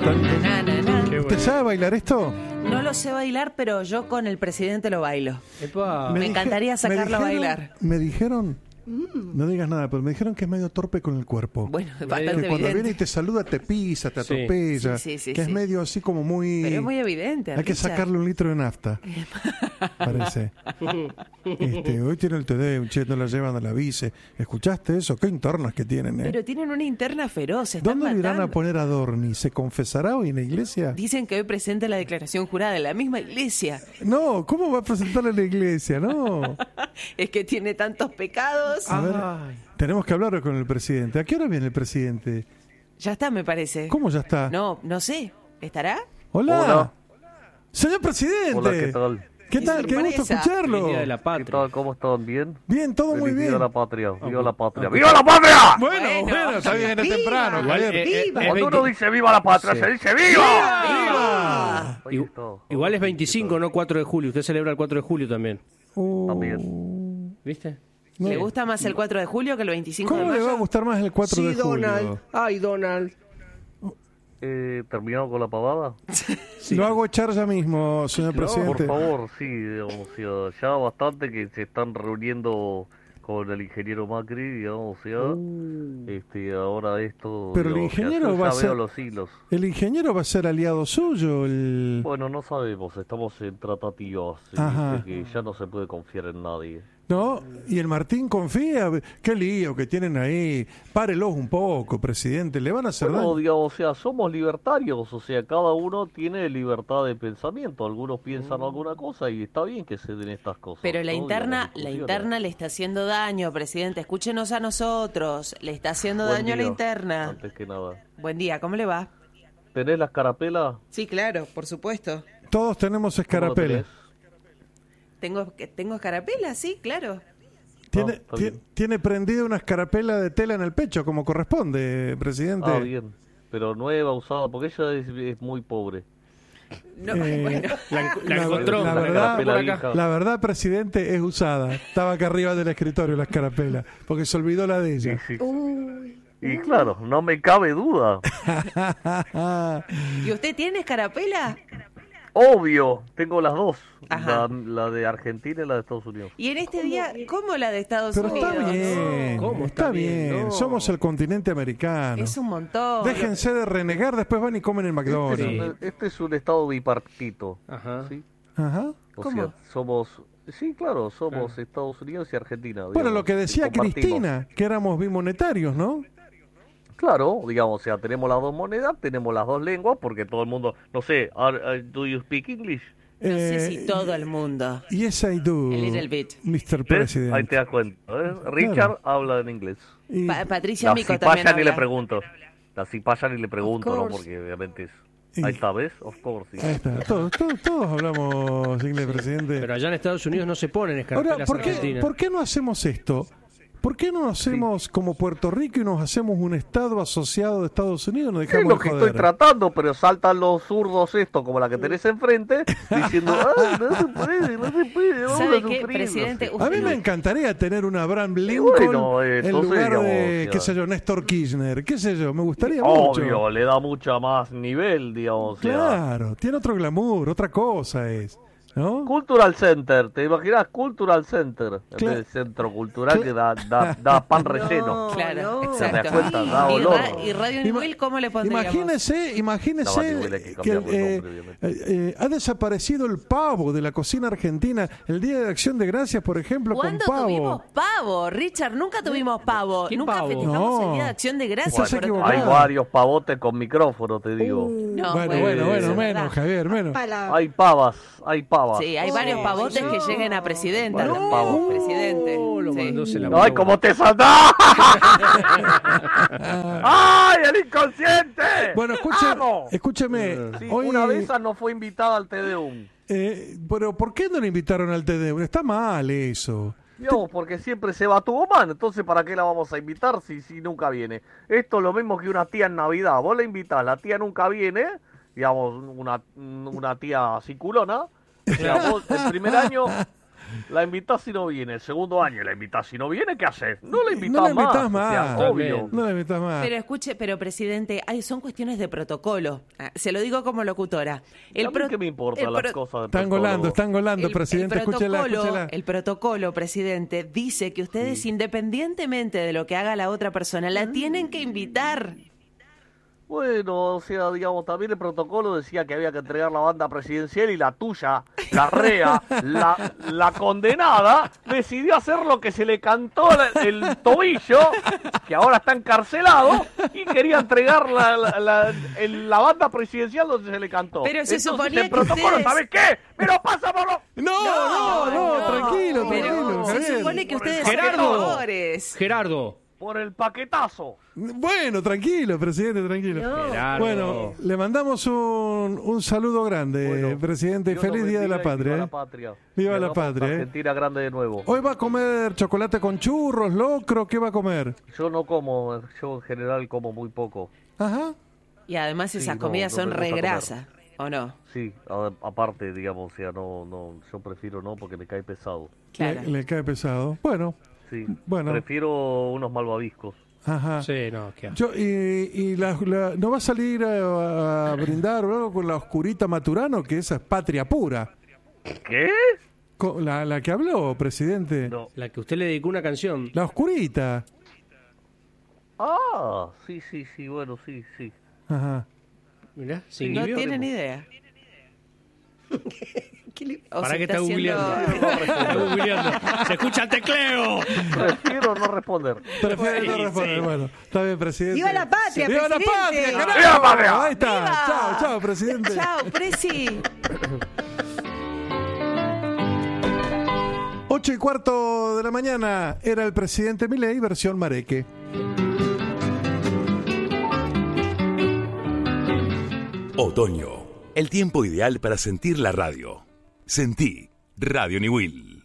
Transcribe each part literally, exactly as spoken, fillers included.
Na, na, na. Qué ¿Usted bueno. sabe bailar esto? No lo sé bailar, pero yo con el presidente lo bailo. Epa. Me dije- encantaría sacarlo a dijeron- bailar. Me dijeron, no digas nada, pero me dijeron que es medio torpe con el cuerpo. Bueno, es que bastante cuando viene y evidente. te saluda, te pisa, te Sí. atropella. Sí, sí, sí, que sí. es medio así como muy... Pero es muy evidente, Hay que Richard. sacarle un litro de nafta, parece. Este, hoy tiene el T D, un che, no la llevan a la vice. ¿Escuchaste eso? Qué internas que tienen, ¿eh? Pero tienen una interna feroz, se están ¿Dónde le irán a matando. poner a Dorni? ¿Se confesará hoy en la iglesia? Dicen que hoy presenta la declaración jurada en la misma iglesia. No, ¿cómo va a presentarle en la iglesia? No. Es que tiene tantos pecados. A ver, Ay. tenemos que hablar con el presidente. ¿A qué hora viene el presidente? Ya está, me parece. ¿Cómo ya está? No, no sé. ¿Estará? Hola. Hola. Señor presidente. Hola, ¿qué tal? ¿Qué Qué tal? Qué gusto sorpresa. escucharlo. Feliz Día de la ¿Qué Patria. tal? ¿Cómo están? ¿Bien? Bien, todo muy Feliz bien. Viva la patria, viva la patria. ok. ¡Viva la patria! Bueno, Bueno. bueno, está bien, es ¡Viva! temprano. Igual, Javier. eh, eh, ¡Viva! es Cuando veinte uno dice viva la patria, Sí. se dice viva. ¡Viva! Ahí i- está. Igual es veinticinco, no cuatro de julio. Usted celebra el cuatro de julio también. Uh, También. ¿Viste? no. ¿Le gusta más el cuatro de julio que el veinticinco de ¿Cómo le mayo? va a gustar más el cuatro de Sí, julio? Donald. Ay, Donald. Eh, ¿Terminado con la pavada? Lo hago echar ya mismo, señor Claro. presidente. Por favor, sí, digamos, o sea, ya bastante que se están reuniendo con el ingeniero Macri, digamos, o sea, este, ahora esto... Pero el digamos, o sea, ingeniero yo va ya a ser- veo los hilos. El ingeniero va a ser aliado suyo. El... Bueno, no sabemos, estamos en tratativas, y Ajá. dice que ya no se puede confiar en nadie. ¿No? Y el Martín confía. Qué lío que tienen ahí. Párelos un poco, presidente. Le van a hacer Bueno, daño. digamos, o sea, somos libertarios, o sea, cada uno tiene libertad de pensamiento, algunos piensan alguna cosa y está bien que se den estas cosas. Pero la ¿no? interna, Digamos, la discusiones. interna le está haciendo daño, presidente. Escúchenos a nosotros. Le está haciendo Buen daño a la día, interna. Antes que nada. Buen día, ¿cómo le va? ¿Tenés las carapelas? Sí, claro, por supuesto. Todos tenemos ¿Cómo lo escarapela. tenés? ¿Tengo, que- tengo escarapela? Sí, claro. Tiene, Ah, está ti- bien. tiene prendida una escarapela de tela en el pecho, como corresponde, presidente. Ah, bien. Pero nueva, usada, porque ella es, es muy pobre. No, Eh, bueno. La, la La- encontró. la La verdad- encontró por acá. La verdad, presidente, es usada. Estaba acá arriba del escritorio la escarapela, porque se olvidó la de Sí, ella. sí. Y claro, no me cabe duda. ¿Y usted tiene escarapela? Obvio, tengo las dos. Ajá. La, la de Argentina y la de Estados Unidos. Y en este día, ¿cómo la de Estados Pero Unidos? está bien, ¿Cómo está está bien. bien? No. Somos el continente americano. Es un montón. Déjense de renegar, después van y comen en Este McDonald's. es, un, este es un estado bipartito. Ajá. ¿Sí? Ajá. O ¿Cómo? sea, somos... Sí, claro, somos Estados Unidos y Argentina. Bueno, digamos, lo que y decía compartimos. Cristina, que éramos bimonetarios, ¿no? Claro, digamos, o sea, tenemos las dos monedas, tenemos las dos lenguas, porque todo el mundo... No sé, are- are- ¿do you speak English? No sé Eh, si todo el mundo. Yes, I do. A little bit. mister ¿Ves? Ahí President. te das cuenta. ¿eh? Richard habla en inglés. Y- Pa- Patricia La Mico también cipaya ni le habla. pregunto. La cipaya ni le pregunto, ¿no? course. Porque obviamente es... Y- Ahí está, ¿ves? Of course, sí. Ahí está. Todos, todos, todos hablamos inglés, presidente. Pero allá en Estados Unidos no se ponen Ahora, escarpelas ¿por qué, argentinas. ¿por qué no hacemos esto? ¿Por qué no hacemos como Puerto Rico y nos hacemos un estado asociado de Estados Unidos? Nos Es dejamos lo de que joder. estoy tratando, pero saltan los zurdos estos, como la que tenés enfrente, diciendo, ay, no se puede, no se puede, vamos ¿Sabe a qué, sufrir. presidente? No sé. A mí me encantaría tener un Abraham Y Lincoln bueno, eh, en entonces, lugar de, digamos, qué ya. sé yo, Néstor Kirchner. Qué sé yo, me gustaría mucho. Obvio, le da mucha más nivel, digamos. o sea. Claro, tiene otro glamour, otra cosa es, ¿no? Cultural Center, ¿te imaginas? Cultural Center, en Cla- vez de centro cultural que da, da, da pan relleno. Claro, ¿Te das exacto. cuenta? Da ¿Y, olor. ra- y Radio Ima- Newell cómo le pondríamos? Imagínese, No, imagínese Newell hay que que cambiarle el eh, nombre, obviamente. eh, eh, ha desaparecido el pavo de la cocina argentina. El Día de Acción de Gracias, por ejemplo, con ¿Cuándo pavo. tuvimos pavo, Richard? Nunca tuvimos pavo. ¿Qué Nunca pavo? festejamos No. el Día de Acción de Estás Gracias. por equivocado. Hay otro- varios pavotes con micrófono, te digo. No, bueno, bueno, bueno, eso bueno, es menos, verdad. Javier, menos. Hay pavas, hay pavas. Sí, hay varios pavotes que lleguen a presidenta Varios también, pavos. presidente. Oh, lo Sí. mandó, se la ¡Ay, mandó. cómo te saltás! ¡Ay, el inconsciente! Bueno, escuche, ¡Vamos! escúcheme. Sí, hoy, una de esas no fue invitada al Te Deum. eh, pero ¿por qué no le invitaron al T D U? Está mal eso. Dios, porque siempre se va Tucumán, entonces ¿para qué la vamos a invitar si, si nunca viene? Esto es lo mismo que una tía en Navidad. Vos la invitás, la tía nunca viene, digamos, una, una tía así culona. O sea, vos el primer año La invitás si no viene. El segundo año la invitás si no viene, ¿qué haces? No la invitás, No la invitás más. más. O sea, obvio. No la invitás más. Pero escuche, pero presidente, ay, son cuestiones de protocolo. Ah, se lo digo como locutora. ¿A mí pro- qué me importan el las pro- cosas de Están protocolo? golando, están golando, el- presidente. el Escúchela, protocolo, escúchela. el protocolo, presidente, dice que ustedes, independientemente de lo que haga la otra persona, la tienen que invitar. Bueno, o sea, digamos, también el protocolo decía que había que entregar la banda presidencial y la tuya, la rea, la, la condenada, decidió hacer lo que se le cantó la- el tobillo, que ahora está encarcelado, y quería entregar la, la, la, el- la banda presidencial donde se le cantó. Pero se Entonces, suponía el que protocolo, ustedes- ¿sabes qué? ¡Pero pasa por los... No, no, no, tranquilo, Pero tranquilo. se Javier. supone que Por el ustedes Gerardo. son actores. Gerardo. por el paquetazo! Bueno, tranquilo, presidente, tranquilo. Gerardo. Bueno, le mandamos un, un saludo grande, Bueno, presidente, y Dios nos feliz Día de la bendiga y Patria. Viva ¿eh? la patria. Viva Y la hagamos patria, ¿eh? Argentina grande de nuevo. Hoy va a comer chocolate con churros, locro, ¿qué va a comer? Yo no como, yo en general como muy poco. Ajá. Y además Sí, esas no, comidas no son me gusta regrasa, ¿o no? Sí, a- aparte, digamos, o sea, no, no, yo prefiero no porque me cae pesado. Claro. Le, le cae pesado. Bueno, Sí, Bueno. prefiero unos malvaviscos. ajá. Sí, no, qué asco. Yo, y y la- la- ¿no va a salir a, a brindar o algo con la Oscurita Maturano, que esa es patria pura? ¿Qué? Con la, la que habló, presidente. No. La que usted le dedicó una canción. La Oscurita. Ah, sí, sí, sí, bueno, sí, sí. Ajá. Mirá, se Sí, No inhibió. tienen idea. ¿Qué le- o ¿Para se qué está haciendo- googleando? Está googleando. ¡Se escucha el tecleo! Prefiero no responder. Prefiero no Sí, responder. sí. Bueno, está bien, presidente. ¡Viva la patria, ¡Viva la presidente! patria, carajo! ¡Viva la patria! Ahí está. ¡Viva! Chao, chao, presidente. Chao, Presi. Ocho y cuarto de la mañana era el presidente Milei, versión Mareque. Otoño, el tiempo ideal para sentir la radio. Sentí Radio Niwil.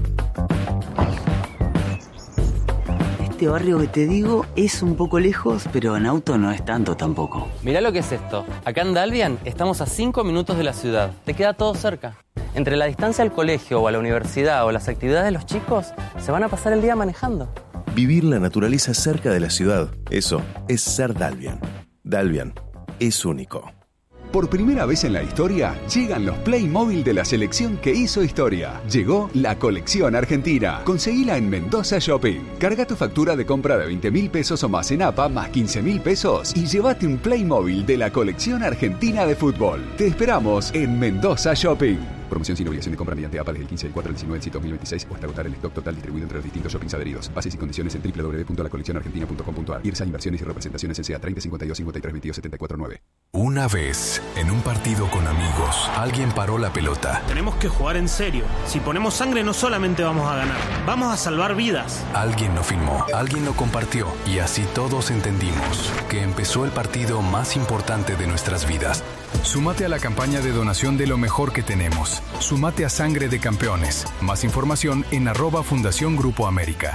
Este barrio que te digo es un poco lejos, pero en auto no es tanto tampoco. Mirá lo que es esto. Acá en Dalvian estamos a cinco minutos de la ciudad. Te queda todo cerca. Entre la distancia al colegio o a la universidad o las actividades de los chicos, se van a pasar el día manejando. Vivir la naturaleza cerca de la ciudad, eso es ser Dalvian. Dalvian es único. Por primera vez en la historia, llegan los Playmobil de la selección que hizo historia. Llegó la colección argentina. Conseguila en Mendoza Shopping. Carga tu factura de compra de veinte mil pesos o más en A P A más quince mil pesos y llévate un Playmobil de la colección argentina de fútbol. Te esperamos en Mendoza Shopping. Promoción sin obligación de compra mediante A P A desde el quince del cuatro del diecinueve del dos mil veintiséis o hasta agotar el stock total distribuido entre los distintos shoppings adheridos. Bases y condiciones en doble u doble u doble u punto la colección argentina punto com punto a r. Irsa Inversiones y Representaciones S A treinta cincuenta y dos cincuenta y tres veintidós setenta y cuatro nueve. Una vez, en un partido con amigos, alguien paró la pelota. Tenemos que jugar en serio. Si ponemos sangre no solamente vamos a ganar, vamos a salvar vidas. Alguien lo filmó, alguien lo compartió y así todos entendimos que empezó el partido más importante de nuestras vidas. Súmate a la campaña de donación de lo mejor que tenemos. Súmate a Sangre de Campeones. Más información en arroba Fundación Grupo América.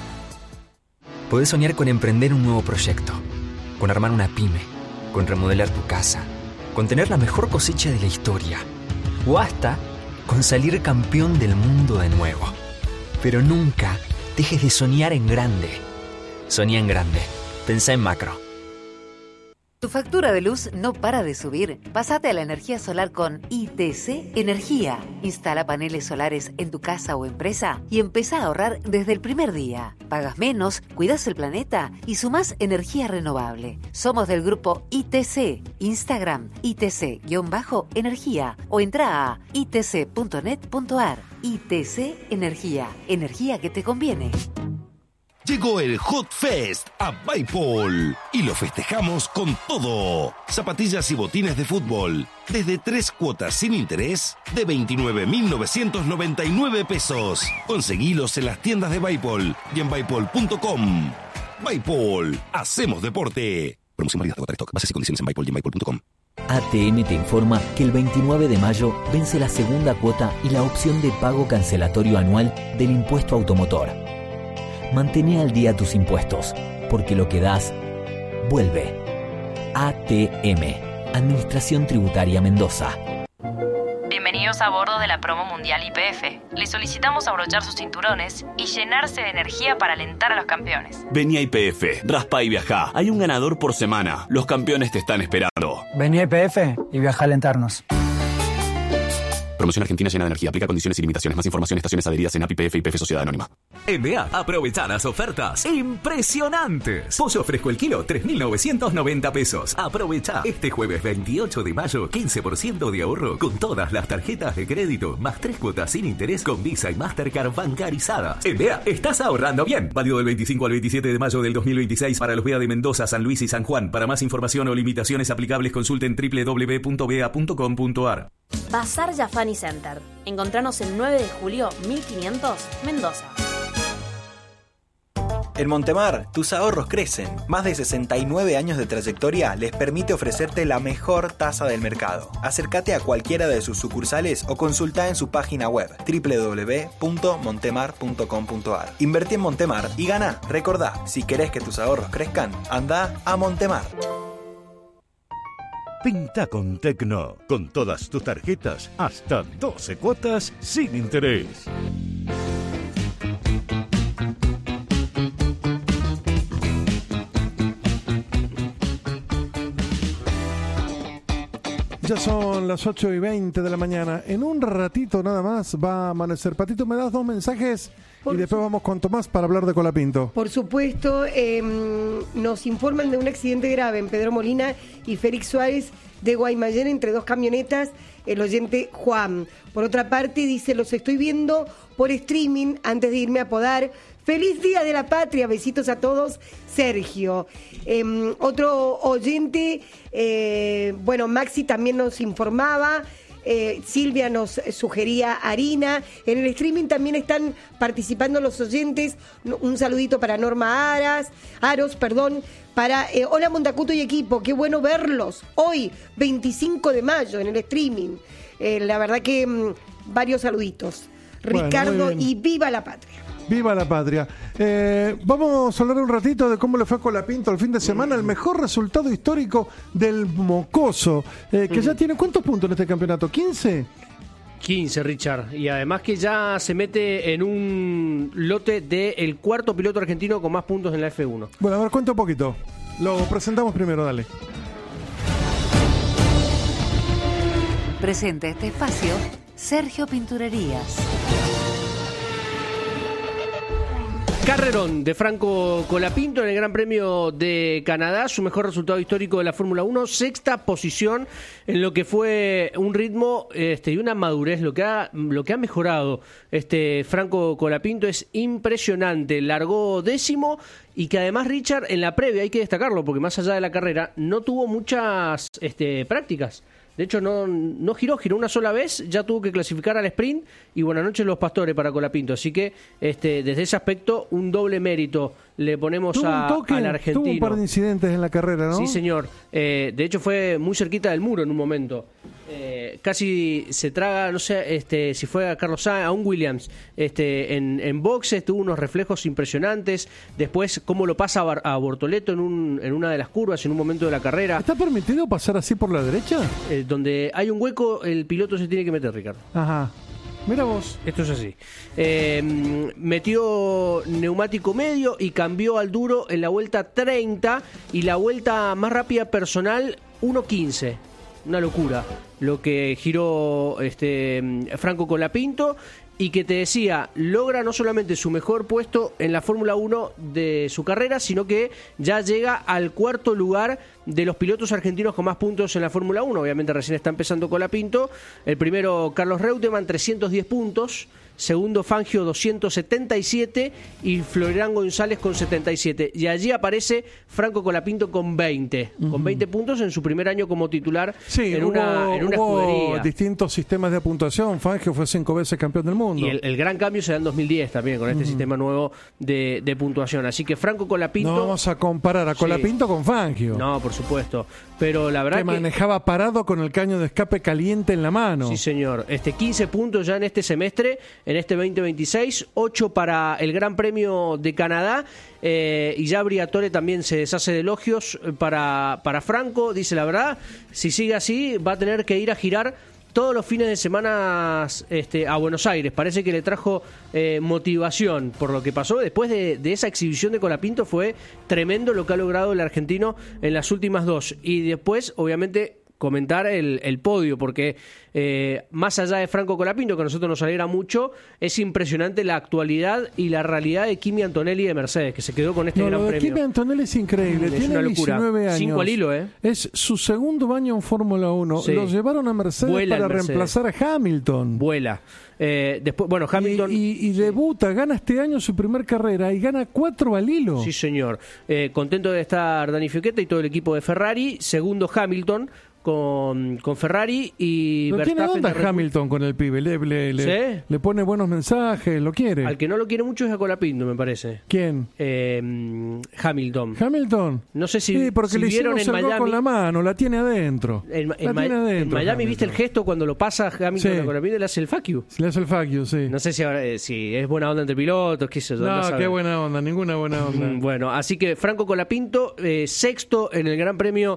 Podés soñar con emprender un nuevo proyecto, con armar una pyme, con remodelar tu casa, con tener la mejor cosecha de la historia o hasta con salir campeón del mundo de nuevo. Pero nunca dejes de soñar en grande. Soñá en grande. Pensá en macro. ¿Tu factura de luz no para de subir? Pásate a la energía solar con I T C Energía. Instala paneles solares en tu casa o empresa y empezá a ahorrar desde el primer día. Pagas menos, cuidas el planeta y sumás energía renovable. Somos del grupo I T C. Instagram I T C-energía o entra a i t c punto net punto a r. I T C Energía. Energía que te conviene. Llegó el Hot Fest a Bipol y lo festejamos con todo. Zapatillas y botines de fútbol desde tres cuotas sin interés de veintinueve mil novecientos noventa y nueve pesos. Conseguilos en las tiendas de Bipol y en bipol punto com. Bipol, hacemos deporte. Promoción válida hasta agotar stock. Bases y condiciones en Bipol y en bipol punto com. A T M te informa que el veintinueve de mayo vence la segunda cuota y la opción de pago cancelatorio anual del impuesto automotor. Mantén al día tus impuestos, porque lo que das, vuelve. A T M, Administración Tributaria Mendoza. Bienvenidos a bordo de la promo mundial Y P F. le solicitamos abrochar sus cinturones y llenarse de energía para alentar a los campeones. Vení a Y P F, raspa y viajá. Hay un ganador por semana. Los campeones te están esperando. Vení a Y P F y viaja a alentarnos. Promoción Argentina llena de energía. Aplica condiciones y limitaciones. Más información, estaciones adheridas en A P I P F y Y P F Sociedad Anónima. En B A, aprovecha las ofertas impresionantes. Pollo fresco el kilo, tres mil novecientos noventa pesos. Aprovecha este jueves veintiocho de mayo, quince por ciento de ahorro con todas las tarjetas de crédito, más tres cuotas sin interés con Visa y Mastercard bancarizadas. En B A, estás ahorrando bien. Válido del veinticinco al veintisiete de mayo del dos mil veintiséis para los B A de Mendoza, San Luis y San Juan. Para más información o limitaciones aplicables, consulten doble u doble u doble u punto b a punto com punto a r. Bazar Yafani Center. Encontranos el nueve de julio mil quinientos, Mendoza. En Montemar, tus ahorros crecen. Más de sesenta y nueve años de trayectoria les permite ofrecerte la mejor tasa del mercado. Acércate a cualquiera de sus sucursales o consulta en su página web doble u doble u doble u punto montemar punto com punto a r. Invertí en Montemar y gana. Recordá, si querés que tus ahorros crezcan, anda a Montemar. Pinta con Tecno, con todas tus tarjetas, hasta doce cuotas sin interés. Ya son las ocho y veinte de la mañana. En un ratito nada más va a amanecer. Patito, ¿me das dos mensajes? Por y después su... vamos con Tomás para hablar de Colapinto. Por supuesto, eh, nos informan de un accidente grave en Pedro Molina y Félix Suárez de Guaymallén entre dos camionetas, el oyente Juan. Por otra parte, dice, los estoy viendo por streaming antes de irme a podar. ¡Feliz Día de la Patria! Besitos a todos, Sergio. Eh, otro oyente, eh, bueno, Maxi también nos informaba. Eh, Silvia nos sugería harina. En el streaming también están participando los oyentes. Un saludito para Norma Aras, Aros, perdón, para eh, hola Montacuto y equipo, qué bueno verlos hoy, veinticinco de mayo, en el streaming. Eh, la verdad que mmm, varios saluditos. Bueno, Ricardo, y viva la patria. Viva la patria. Eh, vamos a hablar un ratito de cómo le fue a Colapinto el fin de semana, el mejor resultado histórico del Mocoso, eh, que mm. ya tiene, ¿cuántos puntos en este campeonato? ¿quince? quince, Richard. Y además que ya se mete en un lote del cuarto piloto argentino con más puntos en la F uno. Bueno, a ver, cuenta un poquito. Lo presentamos primero, dale. Presenta este espacio Sergio Pinturerías. Carrerón de Franco Colapinto en el Gran Premio de Canadá, su mejor resultado histórico de la Fórmula uno, sexta posición en lo que fue un ritmo este, y una madurez, lo que ha, lo que ha mejorado este Franco Colapinto es impresionante, largó décimo y que además Richard en la previa, hay que destacarlo porque más allá de la carrera, no tuvo muchas este, prácticas. De hecho, no, no giró, giró una sola vez, ya tuvo que clasificar al sprint y buenas noches los pastores para Colapinto. Así que este, desde ese aspecto, un doble mérito le ponemos a, toque, al argentino. Tuvo un par de incidentes en la carrera, ¿no? Sí, señor. Eh, de hecho, fue muy cerquita del muro en un momento. Eh, casi se traga, no sé este, si fue a Carlos Sainz, a un Williams. Este, en, en boxes tuvo unos reflejos impresionantes. Después, cómo lo pasa a, a Bortoleto en, un, en una de las curvas, en un momento de la carrera. ¿Está permitido pasar así por la derecha? Eh, donde hay un hueco, el piloto se tiene que meter, Ricardo. Ajá. Mira vos. Esto es así. Eh, metió neumático medio y cambió al duro en la vuelta treinta y la vuelta más rápida personal uno quince. Una locura lo que giró este Franco Colapinto y que te decía, logra no solamente su mejor puesto en la Fórmula uno de su carrera, sino que ya llega al cuarto lugar de los pilotos argentinos con más puntos en la Fórmula uno. Obviamente recién está empezando Colapinto. El primero, Carlos Reutemann, trescientos diez puntos. Segundo, Fangio, doscientos setenta y siete. Y Florian González con setenta y siete. Y allí aparece Franco Colapinto con veinte. Uh-huh. Con veinte puntos en su primer año como titular sí, en, hubo, una, en una hubo escudería. Distintos sistemas de puntuación. Fangio fue cinco veces campeón del mundo. Y el, el gran cambio se da en dos mil diez también con este uh-huh. sistema nuevo de, de puntuación. Así que Franco Colapinto... No vamos a comparar a Colapinto sí. con Fangio. No, por supuesto. Pero la verdad que... que manejaba parado con el caño de escape caliente en la mano. Sí, señor. Este quince puntos ya en este semestre, en este veinte veintiséis, ocho para el Gran Premio de Canadá. Eh, y ya Briatore también se deshace de elogios para, para Franco. Dice la verdad, si sigue así, va a tener que ir a girar todos los fines de semana este, a Buenos Aires. Parece que le trajo eh, motivación por lo que pasó. Después de, de esa exhibición de Colapinto fue tremendo lo que ha logrado el argentino en las últimas dos. Y después, obviamente, comentar el, el podio, porque eh, más allá de Franco Colapinto, que a nosotros nos alegra mucho, es impresionante la actualidad y la realidad de Kimi Antonelli de Mercedes, que se quedó con este no, gran lo de premio. Kimi Antonelli es increíble, Es tiene una locura. diecinueve años. Cinco al hilo, ¿eh? Es su segundo año en Fórmula uno. Sí. Lo llevaron a Mercedes Vuela para el Mercedes. reemplazar a Hamilton. Vuela. Eh, después, bueno, Hamilton... Y, y, y debuta, gana este año su primer carrera y gana cuatro al hilo. Sí, señor. Eh, contento de estar Dani Fiocchetta y todo el equipo de Ferrari. Segundo, Hamilton con, con Ferrari y Lo tiene Verstappen onda de Red Bull. Hamilton con el pibe. Le, le, le, ¿Sí? le pone buenos mensajes, lo quiere. Al que no lo quiere mucho es a Colapinto, me parece. ¿Quién? Eh, Hamilton. Hamilton. No sé si, Sí, porque si le vieron hicimos en el gol Miami. con la mano, la tiene adentro. En, la en Ma- tiene adentro. en Miami, Hamilton. ¿viste el gesto cuando lo pasa Hamilton Sí. a Colapinto? Le hace el fuck you. Le hace el fuck you, sí. No sé si, ahora, eh, si es buena onda entre pilotos, qué sé yo. No, no sabe. qué buena onda, ninguna buena onda. Mm, Bueno, así que Franco Colapinto, eh, sexto en el Gran Premio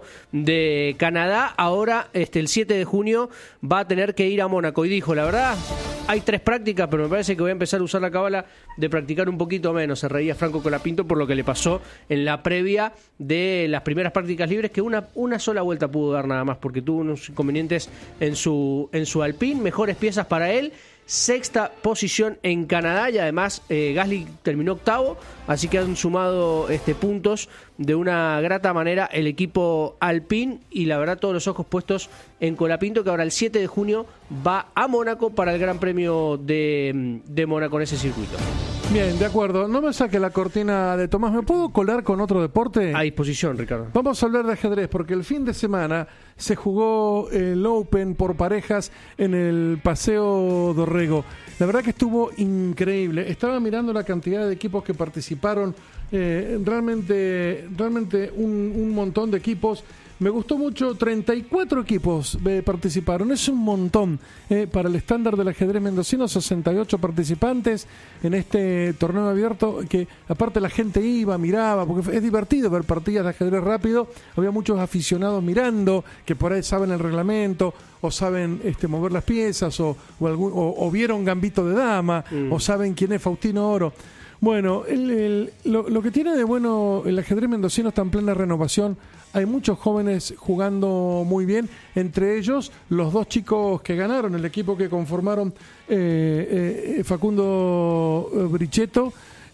de Canadá. Ahora, este, el siete de junio, va a tener que ir a Mónaco. Y dijo, la verdad, hay tres prácticas, pero me parece que voy a empezar a usar la cábala de practicar un poquito menos. Se reía Franco Colapinto por lo que le pasó en la previa de las primeras prácticas libres, que una, una sola vuelta pudo dar nada más, porque tuvo unos inconvenientes en su, en su Alpine. Mejores piezas para él. Sexta posición en Canadá y además eh, Gasly terminó octavo, así que han sumado este, puntos de una grata manera el equipo Alpine y la verdad todos los ojos puestos en Colapinto, que ahora el siete de junio va a Mónaco para el Gran Premio de, de Mónaco en ese circuito. Bien, de acuerdo. No me saque la cortina de Tomás. ¿Me puedo colar con otro deporte? A disposición, Ricardo. Vamos a hablar de ajedrez, porque el fin de semana se jugó el Open por parejas en el Paseo Dorrego. La verdad que estuvo increíble. Estaba mirando la cantidad de equipos que participaron. Eh, realmente, realmente un, un montón de equipos. Me gustó mucho, treinta y cuatro equipos eh, participaron, es un montón eh, para el estándar del ajedrez mendocino, sesenta y ocho participantes en este torneo abierto, que aparte la gente iba, miraba, porque es divertido ver partidas de ajedrez rápido, había muchos aficionados mirando, que por ahí saben el reglamento, o saben este, mover las piezas, o, o, algún, o, o vieron Gambito de Dama, mm. o saben quién es Faustino Oro. Bueno, el, el, lo, lo que tiene de bueno el ajedrez mendocino está en plena renovación. Hay muchos jóvenes jugando muy bien, entre ellos los dos chicos que ganaron, el equipo que conformaron eh, eh, Facundo Brichetto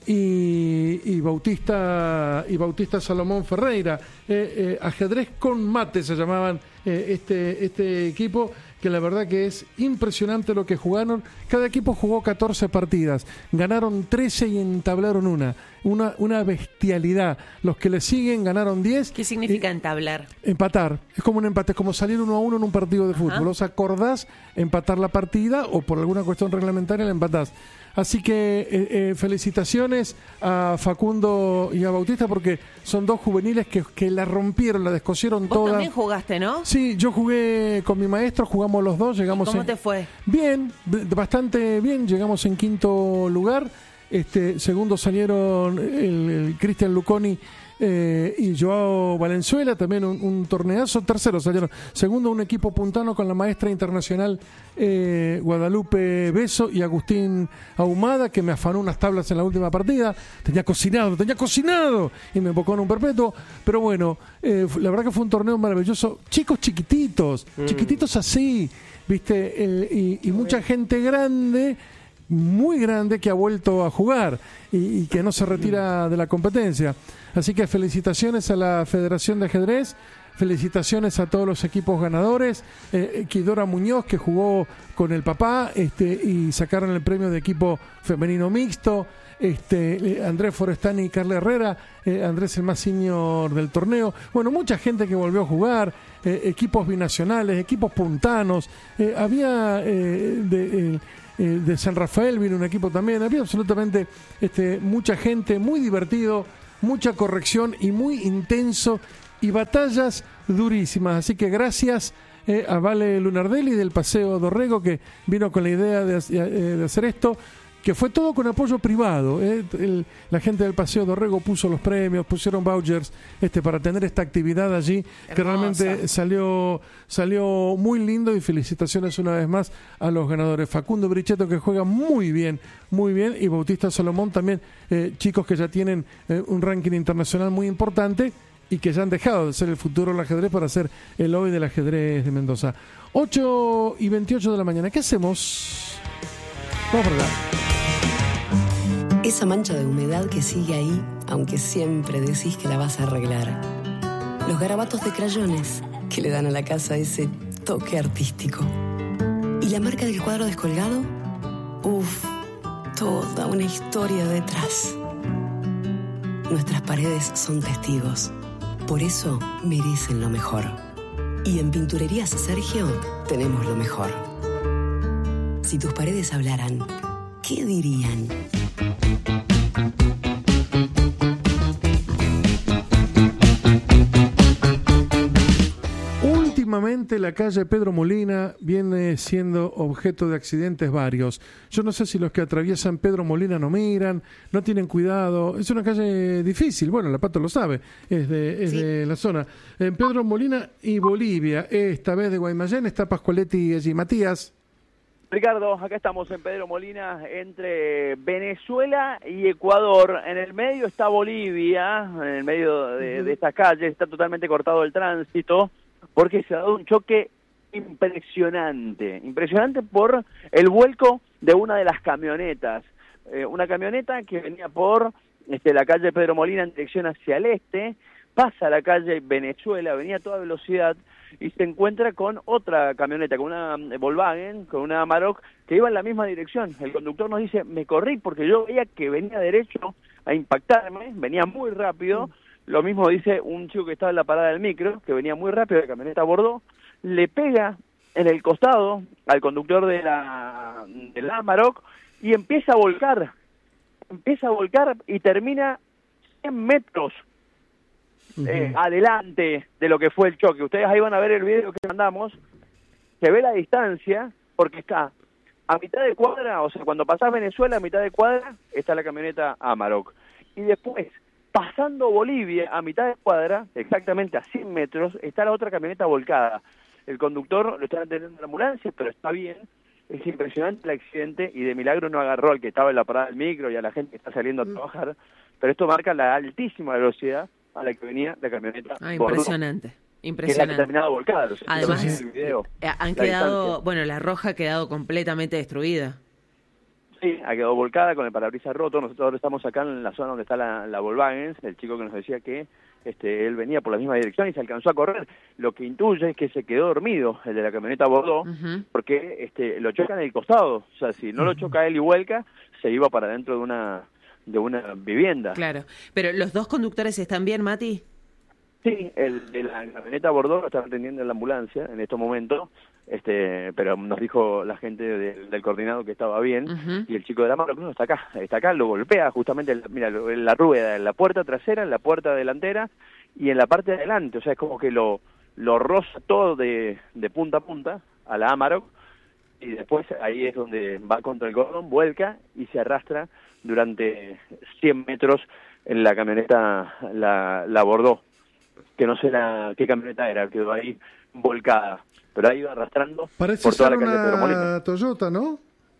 y, y Bautista y Bautista Salomón Ferreira. Eh, eh, ajedrez con mate se llamaban eh, este, este equipo, que la verdad que es impresionante lo que jugaron. Cada equipo jugó catorce partidas, ganaron trece y entablaron una. Una, una bestialidad. Los que le siguen ganaron diez. ¿Qué significa y, entablar? Empatar. Es como un empate, es como salir uno a uno en un partido de fútbol. Os acordás empatar la partida o por alguna cuestión reglamentaria la empatás. Así que eh, eh, felicitaciones a Facundo y a Bautista, porque son dos juveniles que, que la rompieron, la descosieron Vos toda. también jugaste, ¿no? Sí, yo jugué con mi maestro, jugamos los dos, llegamos. ¿Cómo en... te fue? Bien, bastante bien, llegamos en quinto lugar. Este, segundo salieron el, el Cristian Luconi eh, y Joao Valenzuela, también un, un torneazo. Tercero salieron. Segundo, un equipo puntano con la maestra internacional eh, Guadalupe Beso y Agustín Ahumada, que me afanó unas tablas en la última partida. Tenía cocinado, tenía cocinado y me enfocó en un perpetuo. Pero bueno, eh, la verdad que fue un torneo maravilloso. Chicos chiquititos, mm. chiquititos así, ¿viste? Eh, y, y mucha gente grande, muy grande, que ha vuelto a jugar y, y que no se retira de la competencia. Así que felicitaciones a la Federación de Ajedrez, felicitaciones a todos los equipos ganadores. eh, Quidora Muñoz, que jugó con el papá este, y sacaron el premio de equipo femenino mixto. Este, eh, Andrés Forestani y Carla Herrera, eh, Andrés el más senior del torneo. Bueno, mucha gente que volvió a jugar, eh, equipos binacionales, equipos puntanos. Eh, había eh, de... Eh, de San Rafael vino un equipo también, había absolutamente este, mucha gente, muy divertido, mucha corrección y muy intenso y batallas durísimas. Así que gracias eh, a Vale Lunardelli del Paseo Dorrego, que vino con la idea de, de hacer esto. que fue todo con apoyo privado. ¿eh? El, la gente del Paseo Dorrego puso los premios, pusieron vouchers este, para tener esta actividad allí, Hermosa. que realmente salió, salió muy lindo, y felicitaciones una vez más a los ganadores. Facundo Brichetto, que juega muy bien, muy bien, y Bautista Salomón también, eh, chicos que ya tienen eh, un ranking internacional muy importante y que ya han dejado de ser el futuro del ajedrez para ser el hoy del ajedrez de Mendoza. ocho y veintiocho de la mañana. ¿Qué hacemos? Vamos por acá. Esa mancha de humedad que sigue ahí, aunque siempre decís que la vas a arreglar. Los garabatos de crayones que le dan a la casa ese toque artístico. ¿Y la marca del cuadro descolgado? Uf, toda una historia detrás. Nuestras paredes son testigos. Por eso merecen lo mejor. Y en Pinturerías Sergio tenemos lo mejor. Si tus paredes hablaran, ¿qué dirían? Últimamente la calle Pedro Molina viene siendo objeto de accidentes varios. Yo no sé si los que atraviesan Pedro Molina no miran, no tienen cuidado. Es una calle difícil. Bueno, la Pato lo sabe, es de, es sí. de la zona. En Pedro Molina y Bolivia, esta vez de Guaymallén, está Pascualetti allí. Matías. Ricardo, acá estamos en Pedro Molina, entre Venezuela y Ecuador. En el medio está Bolivia, en el medio de, uh-huh. de esta calle, está totalmente cortado el tránsito, porque se ha dado un choque impresionante, impresionante por el vuelco de una de las camionetas. Eh, una camioneta que venía por este, la calle Pedro Molina en dirección hacia el este, pasa a la calle Venezuela, venía a toda velocidad, y se encuentra con otra camioneta, con una Volkswagen, con una Amarok, que iba en la misma dirección. El conductor nos dice, me corrí porque yo veía que venía derecho a impactarme, venía muy rápido. Mm. Lo mismo dice un chico que estaba en la parada del micro, que venía muy rápido, la camioneta abordó, le pega en el costado al conductor de la, de la Amarok y empieza a volcar, empieza a volcar y termina cien metros Uh-huh. Eh, adelante de lo que fue el choque. Ustedes ahí van a ver el video que mandamos, se ve la distancia, porque está a mitad de cuadra, o sea, cuando pasás Venezuela, a mitad de cuadra, está la camioneta Amarok. Y después, pasando Bolivia, a mitad de cuadra, exactamente a cien metros, está la otra camioneta volcada. El conductor lo están atendiendo en la ambulancia, pero está bien. Es impresionante el accidente, y de milagro no agarró al que estaba en la parada del micro y a la gente que está saliendo a trabajar, pero esto marca la altísima velocidad a la que venía la camioneta. Ah, impresionante. Bordeaux, impresionante. Que es la que terminaba volcada. O sea, además, el video, han quedado, distancia. Bueno, la Roja ha quedado completamente destruida. Sí, ha quedado volcada con el parabrisas roto. Nosotros ahora estamos acá en la zona donde está la, la Volkswagen, el chico que nos decía que este, él venía por la misma dirección y se alcanzó a correr. Lo que intuye es que se quedó dormido el de la camioneta Bordeaux, uh-huh. porque este, lo choca en el costado. O sea, si no uh-huh. lo choca él y vuelca, se iba para dentro de una de una vivienda. Claro, pero ¿los dos conductores están bien, Mati? Sí, el de la camioneta Bordeaux lo está atendiendo en la ambulancia en estos momentos, este, pero nos dijo la gente de, del coordinado que estaba bien, uh-huh. y el chico de la mano no está acá, está acá, lo golpea justamente, mira, en la rueda, en la puerta trasera, en la puerta delantera y en la parte de adelante, o sea, es como que lo, lo roza todo de, de punta a punta a la Amarok, y después ahí es donde va contra el cordón, vuelca y se arrastra durante cien metros en la camioneta, la, la Bordeaux, que no sé la, qué camioneta era, quedó ahí volcada, pero ahí iba arrastrando Parece por toda ser la calle Pedro Molina. Una Toyota, ¿no?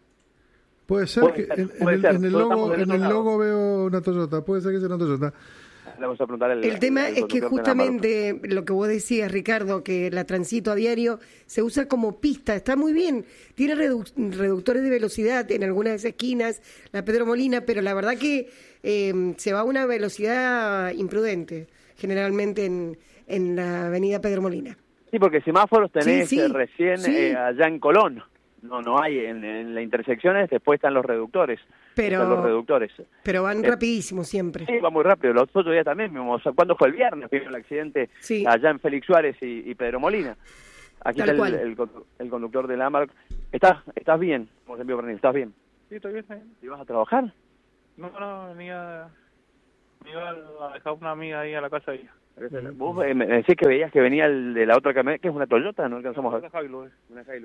Puede ser, puede que ser, en, puede en, ser. el, en el logo, en el logo veo una Toyota, puede ser que sea una Toyota. Le vamos a preguntar el, el tema el es que justamente lo que vos decías, Ricardo, que la transito a diario se usa como pista, está muy bien, tiene redu- reductores de velocidad en algunas de esas esquinas, la Pedro Molina, pero la verdad que eh, se va a una velocidad imprudente, generalmente en, en la avenida Pedro Molina. Sí, porque semáforos tenés sí, sí, recién sí. Eh, allá en Colón. No, no hay, en, en las intersecciones después están los reductores. Pero, están los reductores. Pero van eh, rapidísimo siempre. Sí, va muy rápido. Los otros días también vimos, ¿cuándo fue el viernes? Vimos el accidente sí. allá en Félix Suárez y, y Pedro Molina. Aquí Tal está el, el, el conductor de la Amarok. ¿Estás, ¿Estás bien? ¿Cómo se envió Bernín? ¿Estás bien? Sí, estoy bien, estoy bien. ¿Y vas a trabajar? No, no, venía, me iba a dejar una amiga ahí a la casa de ella. Vos eh, me decís que veías que venía el de la otra camioneta, que es una Toyota, no alcanzamos a ver. Una Hilux. Una Hilux.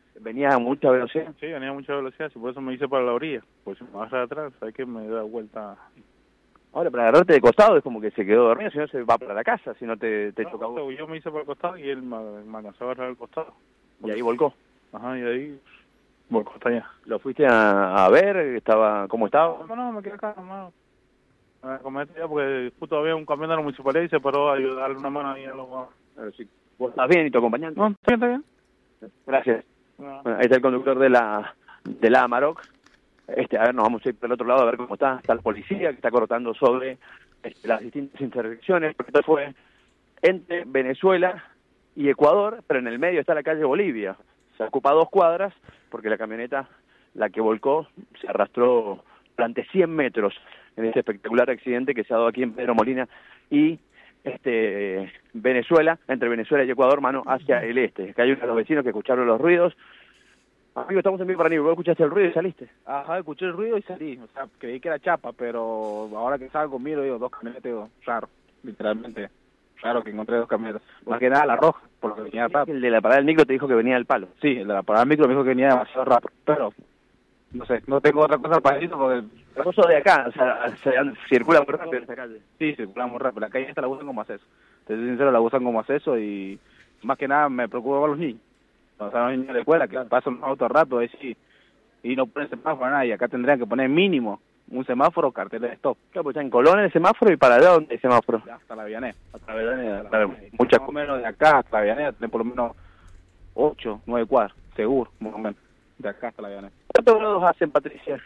¿Venía a mucha velocidad? Sí, venía a mucha velocidad, por eso me hice para la orilla. Pues si me vas atrás, hay que me da vuelta. Ahora, para agarrarte de costado es como que se quedó dormido, si no se va para la casa, si no te, te No, choca a vos. yo me hice para el costado y él me, me alcanzó a agarrar al costado. Y ahí volcó. Ajá, y ahí volcó hasta allá. ¿Lo fuiste a, a ver? Estaba ¿Cómo estaba? No, no, me quedé acá, hermano. Me comenté ya porque justo había un camión de la municipalidad y se paró a ayudarle una mano ahí a los... A ver si vos estás bien y tu acompañante. No, está bien, está bien. Gracias. No. Bueno, ahí está el conductor de la de la Amarok. Este, a ver, nos vamos a ir por el otro lado a ver cómo está. Está el policía que está cortando sobre este, las distintas intersecciones. Porque esto fue entre Venezuela y Ecuador, pero en el medio está la calle Bolivia. Se ocupa dos cuadras porque la camioneta, la que volcó, se arrastró durante cien metros en este espectacular accidente que se ha dado aquí en Pedro Molina y este Venezuela, entre Venezuela y Ecuador, mano hacia el este. Acá hay uno de los vecinos que escucharon los ruidos. Amigo, estamos en vivo para Nivel. ¿Vos escuchaste el ruido y saliste? Ajá, escuché el ruido y salí. O sea, creí que era chapa, pero ahora que salgo miro, digo, dos camionetas, digo, raro, literalmente. Raro que encontré dos camionetas. Más que nada la roja, por lo que venía rápido. El de la parada del micro te dijo que venía del palo. Sí, el de la parada del micro me dijo que venía demasiado rápido, pero no sé, no tengo otra cosa para decir porque... Pero vos sos de acá, o sea, se, circula muy rápido en esta calle. Sí, circula muy rápido. La calle esta la usan como acceso. Te soy sincero, la usan como acceso y más que nada me preocupa por los niños. O sea, los niños de la escuela que pasan un auto rato ahí sí, y no ponen semáforo nada, y acá tendrían que poner mínimo un semáforo, carteles de stop. Claro, pues está en Colón el semáforo y para allá donde hay semáforo. Hasta la Vianés. Hasta la Vianés, muchas por menos de acá hasta la Vianés, tienen por lo menos ocho, nueve cuadras, seguro, más o menos, de acá hasta la Vianés. ¿Cuántos grados hacen, Patricia?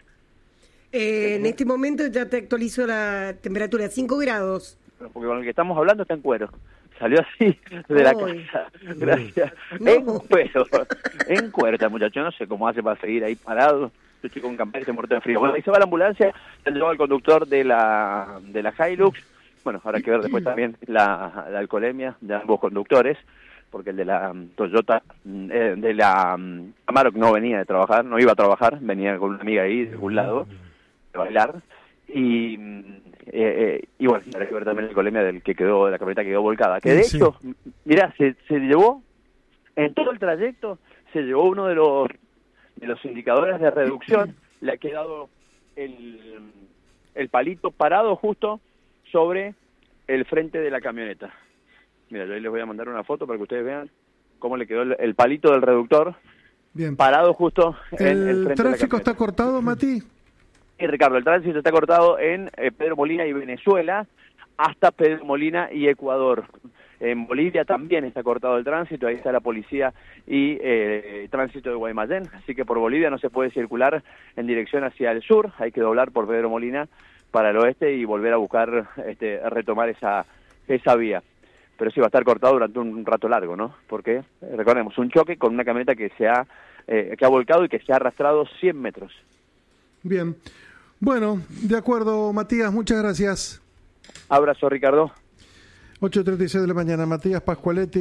Eh, en este momento ya te actualizo la temperatura, cinco grados. Porque con el que estamos hablando está en cuero. Salió así de la Ay. casa. Gracias. No. En cuero. En cuero está el muchacho. No sé cómo hace para seguir ahí parado. Yo estoy con campera y se muerto de frío. Bueno, ahí se va la ambulancia. Se llevó al conductor de la de la Hilux. Bueno, habrá que ver después también la, la alcoholemia de ambos conductores. Porque el de la um, Toyota, eh, de la um, Amarok no venía de trabajar, no iba a trabajar. Venía con una amiga ahí de un lado de bailar. Y... Eh, eh, y bueno, habrá que ver también la alcoholemia del que quedó, de la camioneta que quedó volcada. Que de Sí. hecho, mirá, se, se llevó, en todo el trayecto, se llevó uno de los de los indicadores de reducción, le ha quedado el, el palito parado justo sobre el frente de la camioneta. Mira, yo ahí les voy a mandar una foto para que ustedes vean cómo le quedó el, el palito del reductor Bien. parado justo en el ¿El frente de la tráfico camioneta. está cortado, Mati? Sí, Ricardo, el tránsito está cortado en eh, Pedro Molina y Venezuela hasta Pedro Molina y Ecuador. En Bolivia también está cortado el tránsito, ahí está la policía y eh, tránsito de Guaymallén, así que por Bolivia no se puede circular en dirección hacia el sur, hay que doblar por Pedro Molina para el oeste y volver a buscar, este, retomar esa, esa vía. Pero sí va a estar cortado durante un rato largo, ¿no? Porque, eh, recordemos, un choque con una camioneta que se ha, eh, que ha volcado y que se ha arrastrado cien metros. Bien. Bueno, de acuerdo, Matías, muchas gracias. Abrazo, Ricardo. ocho y treinta y seis de la mañana, Matías Pascualetti,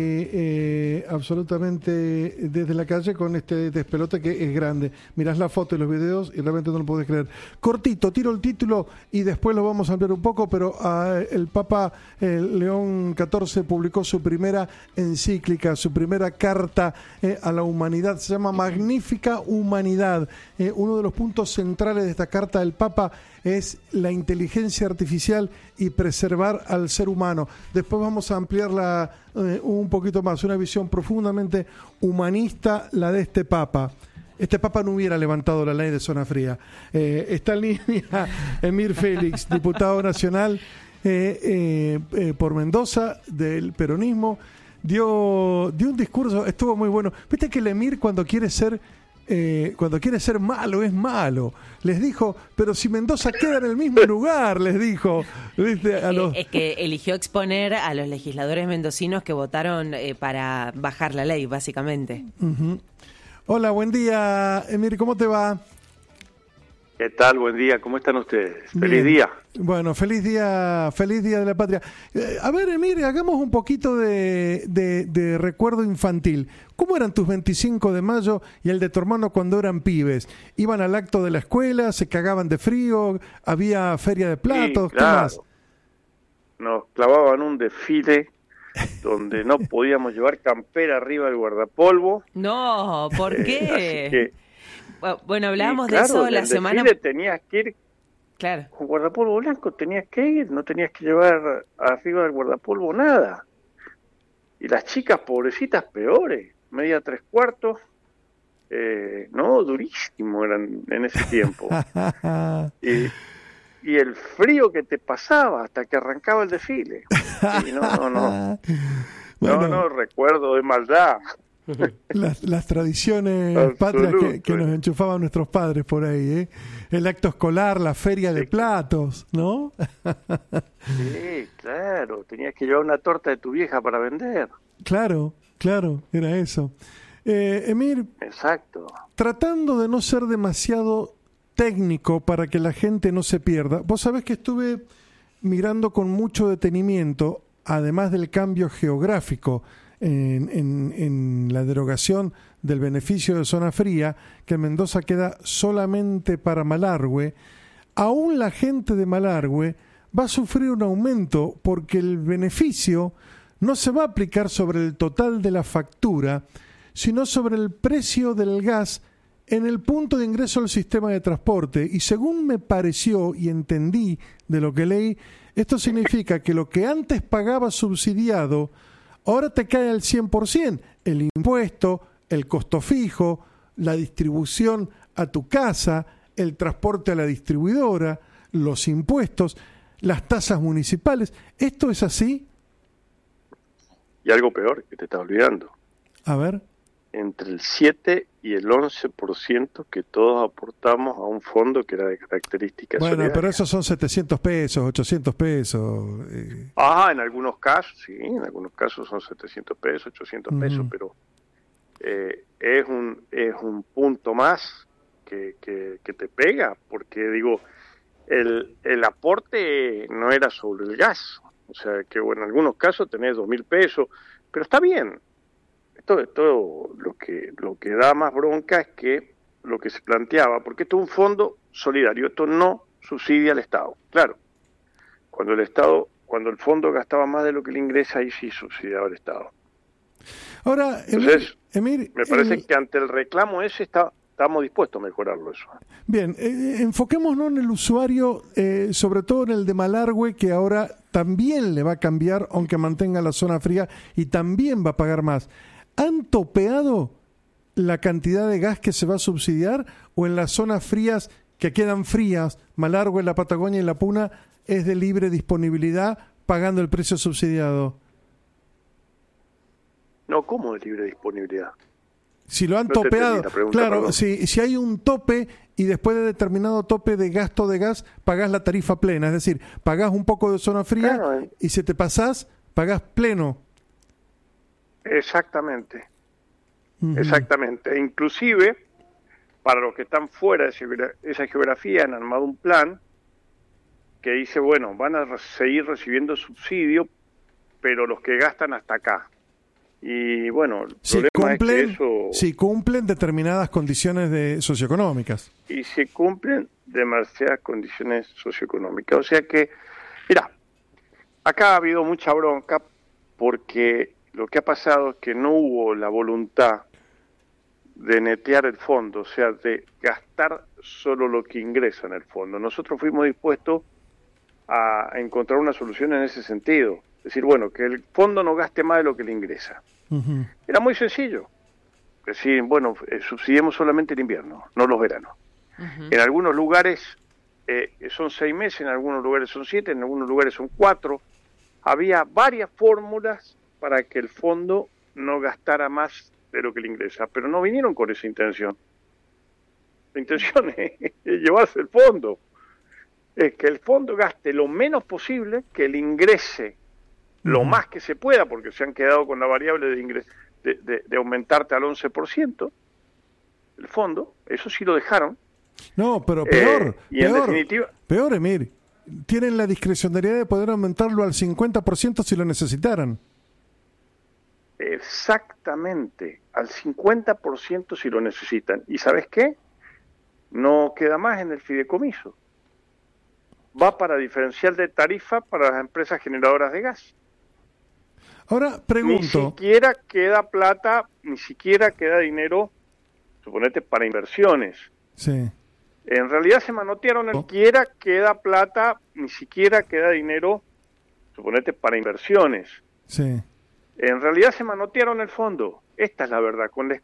eh, absolutamente desde la calle con este despelote que es grande. Mirás la foto y los videos y realmente no lo podés creer. Cortito, tiro el título y después lo vamos a ampliar un poco, pero ah, el Papa eh, León catorce publicó su primera encíclica, su primera carta eh, a la humanidad. Se llama Magnífica Humanidad. Eh, uno de los puntos centrales de esta carta del Papa es la inteligencia artificial y preservar al ser humano. Después vamos a ampliarla eh, un poquito más, una visión profundamente humanista, la de este Papa. Este Papa no hubiera levantado la ley de zona fría. Eh, está en línea Emir Félix, diputado nacional eh, eh, eh, por Mendoza, del peronismo. Dio, dio un discurso, estuvo muy bueno. Viste que el Emir cuando quiere ser Eh, cuando quiere ser malo es malo. Les dijo, pero si Mendoza queda en el mismo lugar, les dijo. ¿Viste? A los... eh, es que eligió exponer a los legisladores mendocinos que votaron eh, para bajar la ley, básicamente. Uh-huh. Hola, buen día, Emir, ¿cómo te va? ¿Qué tal? Buen día, ¿cómo están ustedes? Bien. Feliz día. Bueno, feliz día, feliz día de la patria. Eh, a ver, Emir, hagamos un poquito de, de, de recuerdo infantil. ¿Cómo eran tus veinticinco de mayo y el de tu hermano cuando eran pibes? ¿Iban al acto de la escuela? ¿Se cagaban de frío? ¿Había feria de platos? Sí, claro. ¿Qué más? Nos clavaban un desfile donde no podíamos llevar campera arriba del guardapolvo. No, ¿por Eh, qué? así que, Bueno, hablábamos y de claro, eso en la el semana... desfile tenías que ir Claro. con guardapolvo blanco, tenías que ir, no tenías que llevar arriba del guardapolvo nada. Y las chicas pobrecitas peores, media tres cuartos, eh, no, durísimo eran en ese tiempo. y, y el frío que te pasaba hasta que arrancaba el desfile. Y no, no, no. Bueno. No, no, recuerdo de maldad. Las, las tradiciones patrias que, que nos enchufaban nuestros padres por ahí, ¿eh? El acto escolar, la feria de platos, ¿no? Sí, claro, tenías que llevar una torta de tu vieja para vender. Claro, claro, era eso. Eh, Emir, exacto. Tratando de no ser demasiado técnico para que la gente no se pierda, vos sabés que estuve mirando con mucho detenimiento, además del cambio geográfico en, en, en la derogación del beneficio de zona fría, que en Mendoza queda solamente para Malargüe. Aún la gente de Malargüe va a sufrir un aumento porque el beneficio no se va a aplicar sobre el total de la factura, sino sobre el precio del gas en el punto de ingreso al sistema de transporte. Y según me pareció y entendí de lo que leí, esto significa que lo que antes pagaba subsidiado, ahora te cae al cien por ciento. El impuesto, el costo fijo, la distribución a tu casa, el transporte a la distribuidora, los impuestos, las tasas municipales. ¿Esto es así? Y algo peor que te estás olvidando. A ver. Entre el siete y el once por ciento que todos aportamos a un fondo que era de características Bueno, solidarias. pero esos son setecientos pesos, ochocientos pesos. Eh. Ah, en algunos casos, sí, en algunos casos son setecientos pesos, ochocientos pesos, Ujú. pero eh, es un es un punto más que, que, que te pega, porque digo, el, el aporte no era sobre el gas, o sea, que bueno, en algunos casos tenés dos mil pesos, pero está bien. Esto, esto lo que lo que da más bronca es que lo que se planteaba, porque esto es un fondo solidario, esto no subsidia al Estado. Claro, cuando el Estado, cuando el fondo gastaba más de lo que le ingresa, ahí sí subsidiaba al Estado. Ahora, Entonces, Emir, Emir, me parece el- que ante el reclamo ese está, estamos dispuestos a mejorarlo eso. Bien, eh, enfoquémonos en el usuario, eh, sobre todo en el de Malargüe, que ahora también le va a cambiar, aunque mantenga la zona fría, y también va a pagar más. ¿Han topeado la cantidad de gas que se va a subsidiar, o en las zonas frías que quedan frías, Malargüe, la Patagonia y la Puna, es de libre disponibilidad pagando el precio subsidiado? No, ¿cómo de libre disponibilidad? Si lo han No te topeado, entendí la pregunta, claro, perdón. si, si hay un tope y después de determinado tope de gasto de gas, pagás la tarifa plena, es decir, pagás un poco de zona fría Claro, eh. y si te pasás, pagás pleno. Exactamente, Ujú. exactamente. Inclusive, para los que están fuera de esa geogra- esa geografía, han armado un plan que dice, bueno, van a re- seguir recibiendo subsidio, pero los que gastan hasta acá. Y bueno, el Si problema cumplen, es que eso... si cumplen determinadas condiciones de socioeconómicas. y se cumplen demasiadas condiciones socioeconómicas. O sea que, mira, acá ha habido mucha bronca porque lo que ha pasado es que no hubo la voluntad de netear el fondo, o sea, de gastar solo lo que ingresa en el fondo. Nosotros fuimos dispuestos a encontrar una solución en ese sentido. Es decir, bueno, que el fondo no gaste más de lo que le ingresa. Ujú. Era muy sencillo. Es decir, bueno, eh, subsidiemos solamente el invierno, no los veranos. En algunos lugares eh, son seis meses, en algunos lugares son siete, en algunos lugares son cuatro. Había varias fórmulas para que el fondo no gastara más de lo que le ingresa, pero no vinieron con esa intención. La intención es, es llevarse el fondo. Es que el fondo gaste lo menos posible, que le ingrese lo Ujú. más que se pueda, porque se han quedado con la variable de, ingres, de, de, de aumentarte al once por ciento. El fondo, eso sí lo dejaron. No, pero peor, Eh, y en peor, definitiva, peor, Emir. Tienen la discrecionalidad de poder aumentarlo al cincuenta por ciento si lo necesitaran. exactamente, al cincuenta por ciento si lo necesitan. ¿Y sabes qué? No queda más en el fideicomiso. Va para diferencial de tarifa para las empresas generadoras de gas. Ahora pregunto. Ni siquiera queda plata, ni siquiera queda dinero, suponete, para inversiones. Sí. En realidad se manotearon, ni siquiera queda plata, ni siquiera queda dinero, suponete, para inversiones. Sí. En realidad se manotearon el fondo. Esta es la verdad. Con la